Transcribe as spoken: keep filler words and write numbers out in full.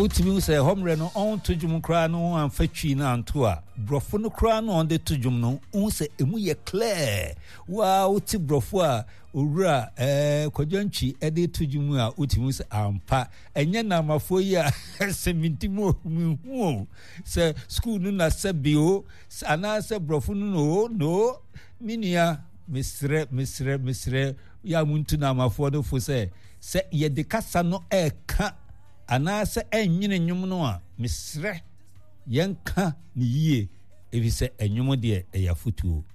utimi say homre no on to dwum kra no amfa twi na anto a brofo no kra no on de to dwum no un say emu ye clear wa uti brofo a owura eh kwadwantwi e de to dwum a utimi say ampa enye na amafo yi a seventimo hu say school no na sabio ana say brofo no no minia misre misre misre ya muntu na amafo do fo say say ye de kasa no e ka ana se enyine nwum no a misre yenka ni yie ebi se enwum de e ya futuo